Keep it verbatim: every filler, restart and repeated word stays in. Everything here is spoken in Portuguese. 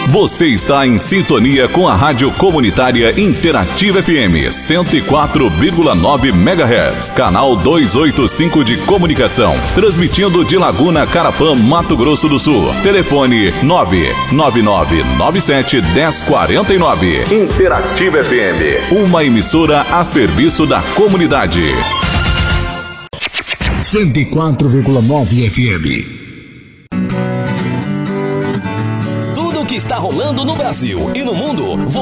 Você está em sintonia com a Rádio Comunitária Interativa F M cento e quatro vírgula nove megahertz, canal duzentos e oitenta e cinco de comunicação, transmitindo de Laguna, Carapã, Mato Grosso do Sul. Telefone nove nove nove nove sete um zero quatro nove. Interativa F M, uma emissora a serviço da comunidade. cento e quatro vírgula nove F M. Tudo o que está rolando no Brasil e no mundo.